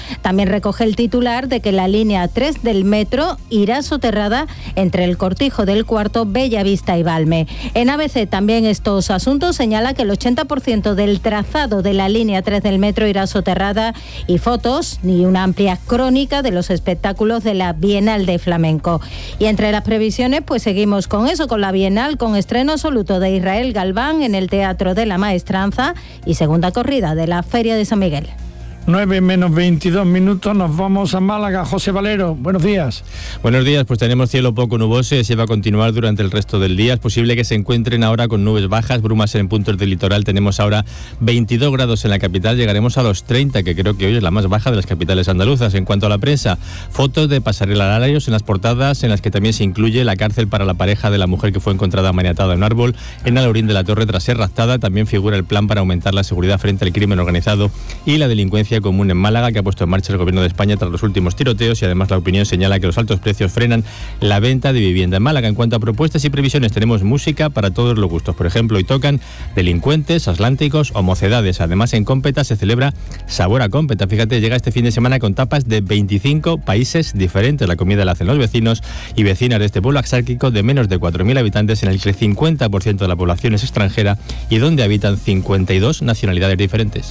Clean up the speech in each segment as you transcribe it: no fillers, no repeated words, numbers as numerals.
También recoge el titular de que la línea 3 del metro irá soterrada entre el Cortijo del Cuarto, Bellavista y Valme. En ABC también estos asuntos señala que el 80% del trazado de la línea 3 del metro irá soterrada, y fotos y una amplia crónica de los espectáculos de la Bienal de Flamenco. Y entre las previsiones, pues seguimos con eso, con la Bienal, con estreno absoluto de Israel Galván en el Teatro de la Maestranza y segunda corrida de la Feria de San Miguel. 9 menos 22 minutos, nos vamos a Málaga. José Valero, buenos días. Buenos días, pues tenemos cielo poco nuboso y se va a continuar durante el resto del día. Es posible que se encuentren ahora con nubes bajas, brumas en puntos del litoral. Tenemos ahora 22 grados en la capital, llegaremos a los 30, que creo que hoy es la más baja de las capitales andaluzas. En cuanto a la prensa, fotos de pasarelas en las portadas, en las que también se incluye la cárcel para la pareja de la mujer que fue encontrada maniatada en un árbol en Alaurín de la Torre tras ser raptada. También figura el plan para aumentar la seguridad frente al crimen organizado y la delincuencia común en Málaga, que ha puesto en marcha el Gobierno de España tras los últimos tiroteos, y además la opinión señala que los altos precios frenan la venta de vivienda en Málaga. En cuanto a propuestas y previsiones, tenemos música para todos los gustos. Por ejemplo, hoy tocan Delincuentes, Atlánticos o Mocedades. Además, en Cómpeta se celebra Sabor a Cómpeta. Fíjate, llega este fin de semana con tapas de 25 países diferentes. La comida la hacen los vecinos y vecinas de este pueblo axárquico de menos de 4.000 habitantes, en el que el 50% de la población es extranjera y donde habitan 52 nacionalidades diferentes.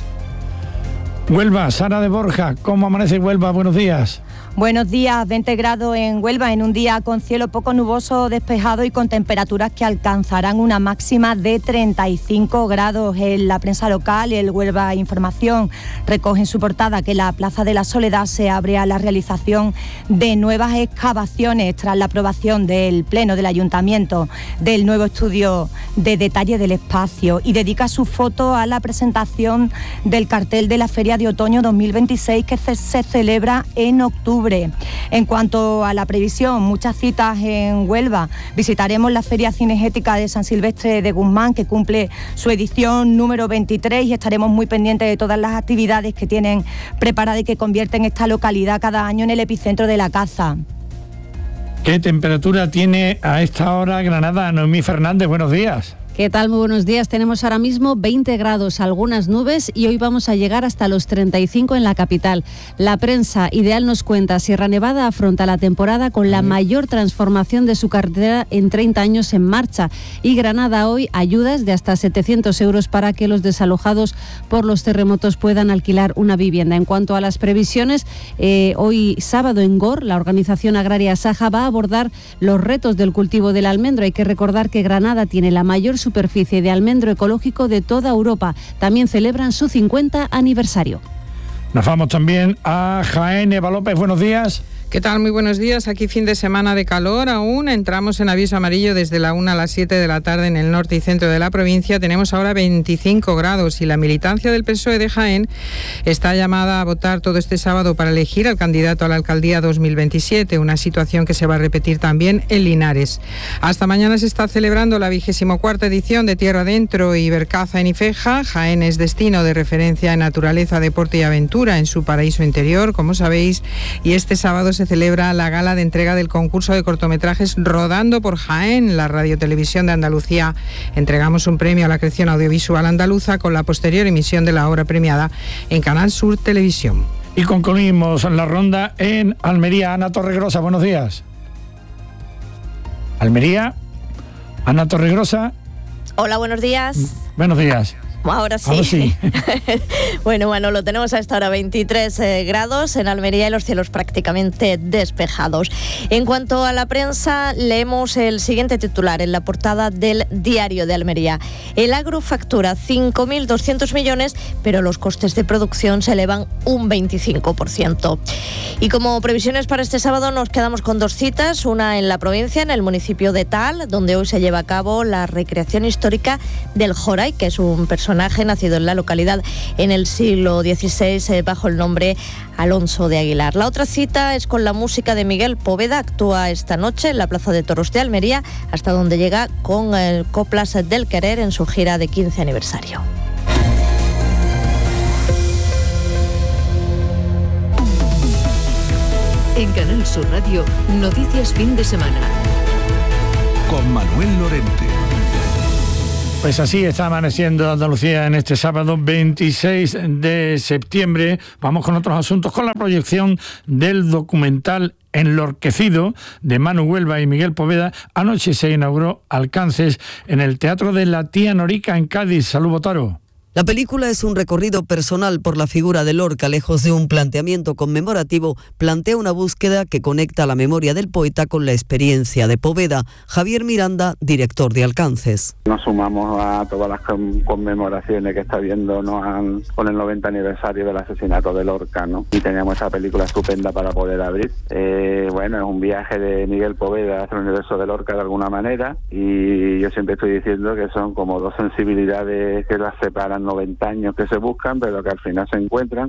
Huelva, Sara de Borja, ¿cómo amanece Huelva? Buenos días. Buenos días, 20 grados en Huelva en un día con cielo poco nuboso, despejado y con temperaturas que alcanzarán una máxima de 35 grados. En la prensa local, el Huelva Información recoge en su portada que la Plaza de la Soledad se abre a la realización de nuevas excavaciones tras la aprobación del Pleno del Ayuntamiento del nuevo estudio de detalle del espacio, y dedica su foto a la presentación del cartel de la Feria de Otoño 2026 que se celebra en octubre. En cuanto a la previsión, muchas citas en Huelva. Visitaremos la Feria Cinegética de San Silvestre de Guzmán, que cumple su edición número 23, y estaremos muy pendientes de todas las actividades que tienen preparadas y que convierten esta localidad cada año en el epicentro de la caza. ¿Qué temperatura tiene a esta hora Granada? Noemí Fernández, buenos días. ¿Qué tal? Muy buenos días. Tenemos ahora mismo 20 grados, algunas nubes, y hoy vamos a llegar hasta los 35 en la capital. La prensa Ideal nos cuenta: Sierra Nevada afronta la temporada con la mayor transformación de su carretera en 30 años en marcha, y Granada hoy ayudas de hasta 700 euros para que los desalojados por los terremotos puedan alquilar una vivienda. En cuanto a las previsiones, hoy sábado en GOR, la organización agraria Saja va a abordar los retos del cultivo del almendro. Hay que recordar que Granada tiene la mayor superficie de almendro ecológico de toda Europa. También celebran su 50 aniversario. Nos vamos también a Jaén. Eva López, buenos días. ¿Qué tal? Muy buenos días. Aquí fin de semana de calor aún. Entramos en aviso amarillo desde la 1 a las 7 de la tarde en el norte y centro de la provincia. Tenemos ahora 25 grados y la militancia del PSOE de Jaén está llamada a votar todo este sábado para elegir al candidato a la alcaldía 2027, una situación que se va a repetir también en Linares. Hasta mañana se está celebrando la 24ª edición de Tierra Adentro y Bercaza en Ifeja. Jaén es destino de referencia en naturaleza, deporte y aventura en su paraíso interior, como sabéis, y este sábado se celebra la gala de entrega del concurso de cortometrajes Rodando por Jaén. La Radio-Televisión de Andalucía entregamos un premio a la creación audiovisual andaluza con la posterior emisión de la obra premiada en Canal Sur Televisión. Y concluimos la ronda en Almería. Ana Torregrosa, buenos días. Almería, Ana Torregrosa. Hola, buenos días. Buenos días. Ahora sí. Ahora sí. Bueno, lo tenemos a esta hora 23 grados en Almería y los cielos prácticamente despejados. En cuanto a la prensa, leemos el siguiente titular en la portada del Diario de Almería. El agro factura 5.200 millones, pero los costes de producción se elevan un 25%. Y como previsiones para este sábado nos quedamos con dos citas, una en la provincia, en el municipio de Tal, donde hoy se lleva a cabo la recreación histórica del Joray, que es un personaje nacido en la localidad en el siglo XVI bajo el nombre Alonso de Aguilar. La otra cita es con la música de Miguel Poveda. Actúa esta noche en la Plaza de Toros de Almería, hasta donde llega con Coplas del Querer en su gira de 15 aniversario. En Canal Sur Radio, Noticias Fin de Semana. Con Manuel Lorente. Pues así está amaneciendo Andalucía en este sábado 26 de septiembre. Vamos con otros asuntos, con la proyección del documental Enlorquecido de Manu Huelva y Miguel Poveda. Anoche se inauguró Alcances en el Teatro de la Tía Norica en Cádiz. Salud, Botaro. La película es un recorrido personal por la figura de Lorca. Lejos de un planteamiento conmemorativo, plantea una búsqueda que conecta la memoria del poeta con la experiencia de Poveda. Javier Miranda, director de Alcances. Nos sumamos a todas las conmemoraciones que está viendo, ¿no?, con el 90 aniversario del asesinato de Lorca, ¿no? Y teníamos esta película estupenda para poder abrir. Bueno, es un viaje de Miguel Poveda hacia el universo de Lorca de alguna manera, y yo siempre estoy diciendo que son como dos sensibilidades que las separan 90 años, que se buscan, pero que al final se encuentran.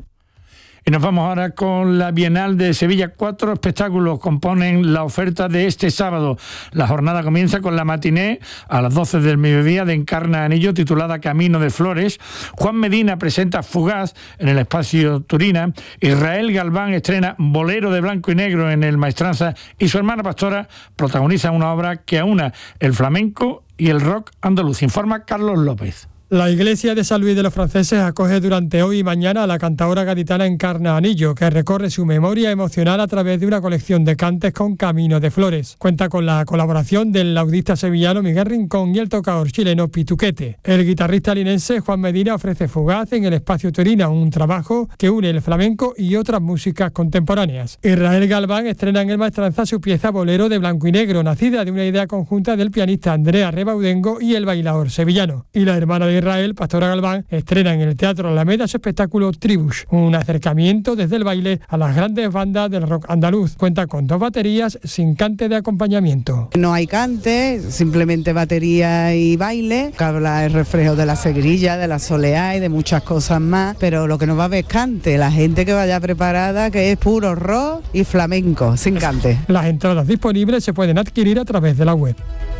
Y nos vamos ahora con la Bienal de Sevilla. 4 espectáculos componen la oferta de este sábado. La jornada comienza con la matiné a las 12 del mediodía de Encarna Anillo, titulada Camino de Flores. Juan Medina presenta Fugaz en el Espacio Turina. Israel Galván estrena Bolero de blanco y negro en el Maestranza, y su hermana Pastora protagoniza una obra que aúna el flamenco y el rock andaluz. Informa Carlos López. La iglesia de San Luis de los Franceses acoge durante hoy y mañana a la cantadora gaditana Encarna Anillo, que recorre su memoria emocional a través de una colección de cantes con Camino de Flores. Cuenta con la colaboración del laudista sevillano Miguel Rincón y el tocador chileno Pituquete. El guitarrista linense Juan Medina ofrece Fugaz en el Espacio Turina, un trabajo que une el flamenco y otras músicas contemporáneas. Israel Galván estrena en el Maestranza su pieza Bolero de blanco y negro, nacida de una idea conjunta del pianista Andrea Rebaudengo y el bailador sevillano. Y la hermana de Israel, Pastora Galván, estrena en el Teatro Alameda su espectáculo Tribush, un acercamiento desde el baile a las grandes bandas del rock andaluz. Cuenta con 2 baterías sin cante de acompañamiento. No hay cante, simplemente batería y baile, que habla el reflejo de la segrilla, de la soleá y de muchas cosas más, pero lo que nos va a ver es cante, la gente que vaya preparada, que es puro rock y flamenco, sin cante. Las entradas disponibles se pueden adquirir a través de la web.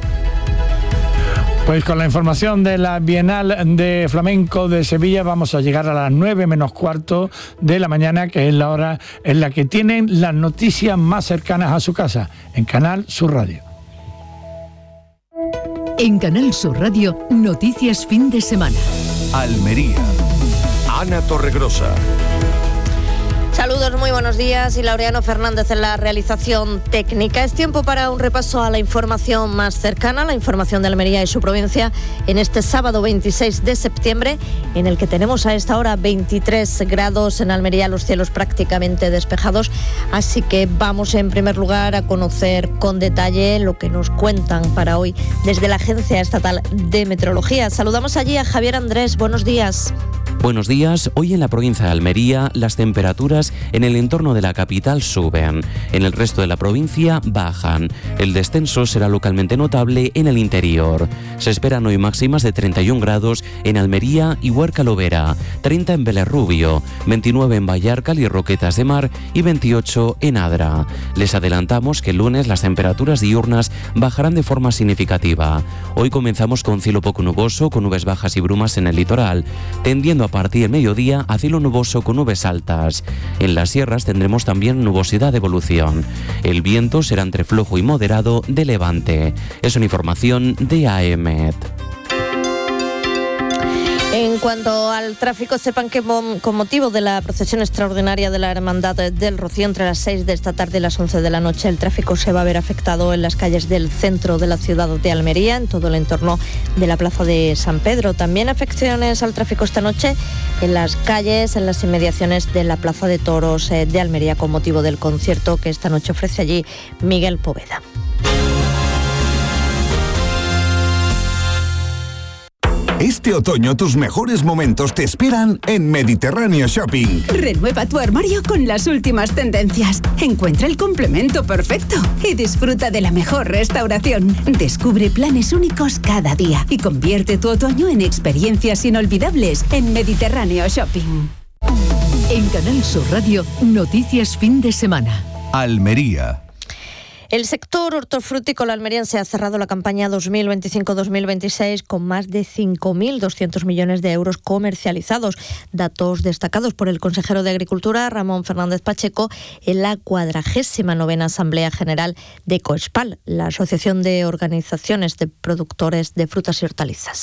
Pues con la información de la Bienal de Flamenco de Sevilla vamos a llegar a las 9 menos cuarto de la mañana, que es la hora en la que tienen las noticias más cercanas a su casa, en Canal Sur Radio. En Canal Sur Radio, noticias fin de semana. Almería. Ana Torregrosa. Saludos, muy buenos días. Y Laureano Fernández en la realización técnica. Es tiempo para un repaso a la información más cercana, la información de Almería y su provincia, en este sábado 26 de septiembre, en el que tenemos a esta hora 23 grados en Almería, los cielos prácticamente despejados. Así que vamos en primer lugar a conocer con detalle lo que nos cuentan para hoy desde la Agencia Estatal de Meteorología. Saludamos allí a Javier Andrés. Buenos días. Buenos días. Hoy en la provincia de Almería las temperaturas en el entorno de la capital suben. En el resto de la provincia bajan. El descenso será localmente notable en el interior. Se esperan hoy máximas de 31 grados en Almería y Huerca Lovera, 30 en Belerrubio, 29 en Vallarcal y Roquetas de Mar y 28 en Adra. Les adelantamos que el lunes las temperaturas diurnas bajarán de forma significativa. Hoy comenzamos con cielo poco nuboso, con nubes bajas y brumas en el litoral, tendiendo a partir del mediodía a cielo nuboso con nubes altas. En las sierras tendremos también nubosidad de evolución. El viento será entre flojo y moderado de levante. Es una información de AEMET. En cuanto al tráfico, sepan que con motivo de la procesión extraordinaria de la Hermandad del Rocío entre las 6 de esta tarde y las 11 de la noche, el tráfico se va a ver afectado en las calles del centro de la ciudad de Almería, en todo el entorno de la plaza de San Pedro. También afecciones al tráfico esta noche en las calles, en las inmediaciones de la Plaza de Toros de Almería, con motivo del concierto que esta noche ofrece allí Miguel Poveda. Este otoño tus mejores momentos te esperan en Mediterráneo Shopping. Renueva tu armario con las últimas tendencias. Encuentra el complemento perfecto y disfruta de la mejor restauración. Descubre planes únicos cada día y convierte tu otoño en experiencias inolvidables en Mediterráneo Shopping. En Canal Sur Radio, noticias fin de semana. Almería. El sector hortofrutícola almeriense ha cerrado la campaña 2025-2026 con más de 5.200 millones de euros comercializados. Datos destacados por el consejero de Agricultura, Ramón Fernández Pacheco, en la 49ª Asamblea General de COESPAL, la Asociación de Organizaciones de Productores de Frutas y Hortalizas.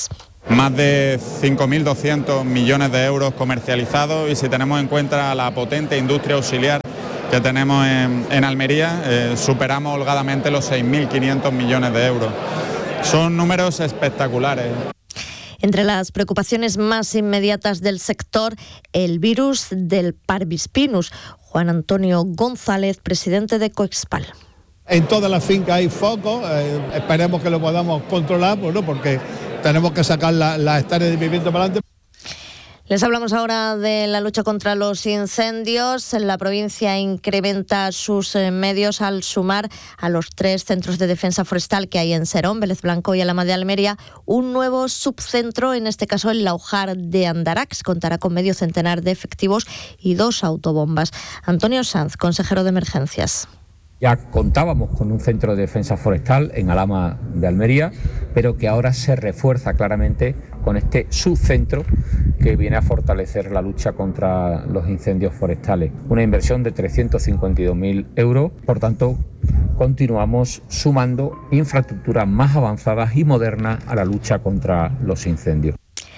Más de 5.200 millones de euros comercializados, y si tenemos en cuenta la potente industria auxiliar que tenemos en Almería, superamos holgadamente los 6.500 millones de euros. Son números espectaculares. Entre las preocupaciones más inmediatas del sector, el virus del Parvispinus. Juan Antonio González, presidente de Coexpal. En todas las fincas hay focos, esperemos que lo podamos controlar, bueno, porque tenemos que sacar las hectáreas de vivienda para adelante. Les hablamos ahora de la lucha contra los incendios. La provincia incrementa sus medios al sumar a los 3 centros de defensa forestal que hay en Serón, Vélez Blanco y Alhama de Almería un nuevo subcentro, en este caso en Laujar de Andarax. Contará con medio centenar de efectivos y 2 autobombas. Antonio Sanz, consejero de Emergencias. Ya contábamos con un centro de defensa forestal en Alhama de Almería, pero que ahora se refuerza claramente con este subcentro que viene a fortalecer la lucha contra los incendios forestales. Una inversión de 352.000 euros, por tanto, continuamos sumando infraestructuras más avanzadas y modernas a la lucha contra los incendios.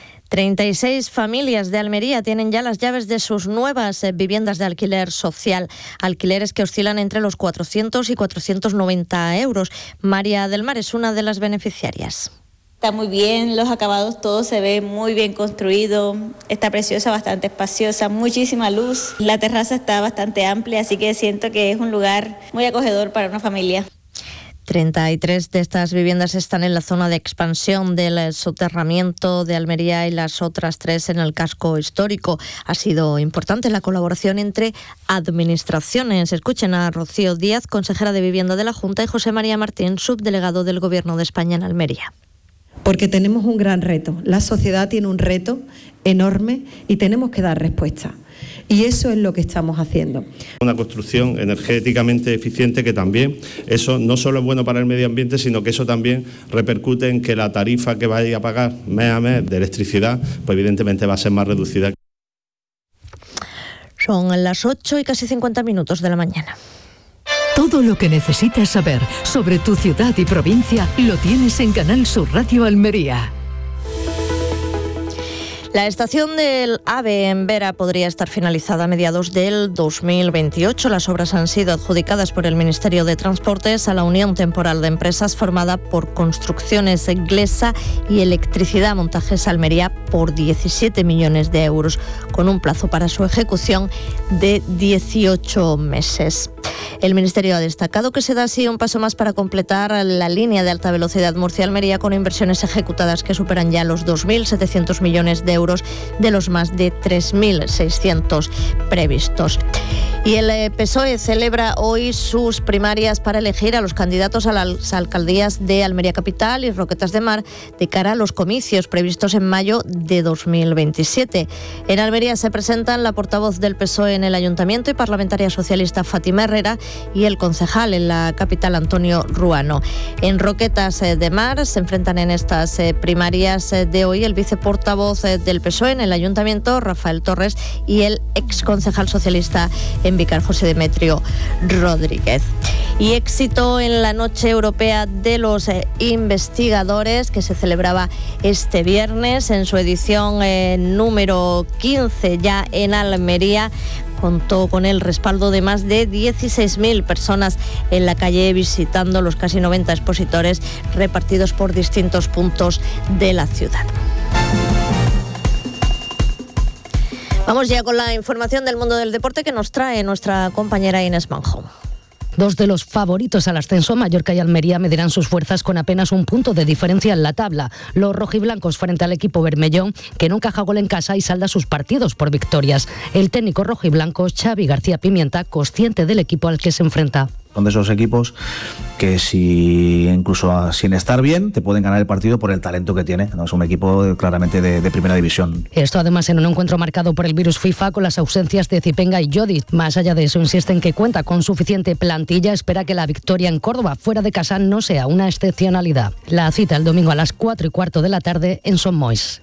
36 familias de Almería tienen ya las llaves de sus nuevas viviendas de alquiler social. Alquileres que oscilan entre los 400 y 490 euros. María del Mar es una de las beneficiarias. Está muy bien, los acabados, todo se ve muy bien construido, está preciosa, bastante espaciosa, muchísima luz. La terraza está bastante amplia, así que siento que es un lugar muy acogedor para una familia. 33 de estas viviendas están en la zona de expansión del soterramiento de Almería y las otras 3 en el casco histórico. Ha sido importante la colaboración entre administraciones. Escuchen a Rocío Díaz, consejera de Vivienda de la Junta, y José María Martín, subdelegado del Gobierno de España en Almería. Porque tenemos un gran reto. La sociedad tiene un reto enorme y tenemos que dar respuesta. Y eso es lo que estamos haciendo. Una construcción energéticamente eficiente, que también eso no solo es bueno para el medio ambiente, sino que eso también repercute en que la tarifa que vaya a pagar mes a mes de electricidad, pues evidentemente va a ser más reducida. Son las 8 y casi 50 minutos de la mañana. Todo lo que necesitas saber sobre tu ciudad y provincia lo tienes en Canal Sur Radio Almería. La estación del AVE en Vera podría estar finalizada a mediados del 2028. Las obras han sido adjudicadas por el Ministerio de Transportes a la Unión Temporal de Empresas formada por Construcciones Glesa y Electricidad Montajes Almería por 17 millones de euros, con un plazo para su ejecución de 18 meses. El Ministerio ha destacado que se da así un paso más para completar la línea de alta velocidad Murcia-Almería, con inversiones ejecutadas que superan ya los 2.700 millones de euros de los más de 3.600 previstos. Y el PSOE celebra hoy sus primarias para elegir a los candidatos a las alcaldías de Almería Capital y Roquetas de Mar de cara a los comicios previstos en mayo de 2027. En Almería se presentan la portavoz del PSOE en el Ayuntamiento y parlamentaria socialista Fátima Herrera y el concejal en la capital Antonio Ruano. En Roquetas de Mar se enfrentan en estas primarias de hoy el viceportavoz del PSOE en el Ayuntamiento, Rafael Torres, y el exconcejal socialista en Vícar, José Demetrio Rodríguez. Y éxito en la Noche Europea de los Investigadores, que se celebraba este viernes en su edición número 15 ya en Almería. Contó con el respaldo de más de 16.000 personas en la calle visitando los casi 90 expositores repartidos por distintos puntos de la ciudad. Vamos ya con la información del mundo del deporte que nos trae nuestra compañera Inés Manjo. Dos de los favoritos al ascenso, Mallorca y Almería, medirán sus fuerzas con apenas un punto de diferencia en la tabla. Los rojiblancos frente al equipo bermellón, que no encaja gol en casa y salda sus partidos por victorias. El técnico rojiblanco, Xavi García Pimienta, consciente del equipo al que se enfrenta. Son de esos equipos que incluso sin estar bien, te pueden ganar el partido por el talento que tiene, ¿no? Es un equipo claramente de primera división. Esto además en un encuentro marcado por el virus FIFA con las ausencias de Zipenga y Jodic. Más allá de eso, insiste en que cuenta con suficiente plantilla, espera que la victoria en Córdoba fuera de casa no sea una excepcionalidad. La cita el domingo a las 4:15 de la tarde en Son Moix.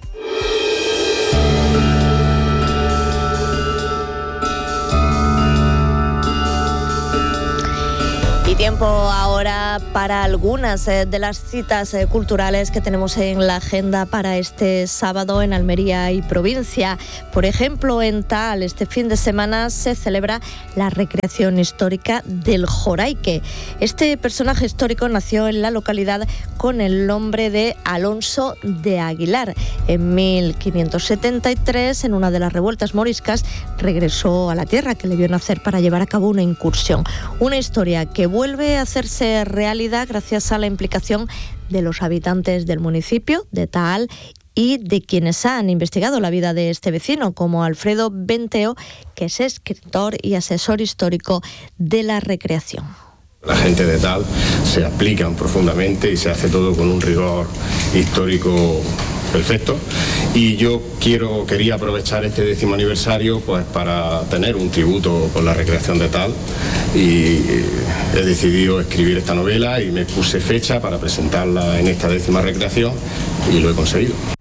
Tiempo Tiempo ahora para algunas de las citas culturales que tenemos en la agenda para este sábado en Almería y provincia. Por ejemplo, en Taal, este fin de semana se celebra la recreación histórica del Joraique. Este personaje histórico nació en la localidad con el nombre de Alonso de Aguilar. En 1573, en una de las revueltas moriscas, regresó a la tierra que le vio nacer para llevar a cabo una incursión. Una historia que vuelve a hacerse realidad gracias a la implicación de los habitantes del municipio de Taal y de quienes han investigado la vida de este vecino, como Alfredo Benteo, que es escritor y asesor histórico de la recreación. La gente de Taal se aplican profundamente y se hace todo con un rigor histórico perfecto, y yo quería aprovechar este 10º aniversario pues para tener un tributo con la recreación de Taal, y he decidido escribir esta novela y me puse fecha para presentarla en esta 10ª recreación y lo he conseguido.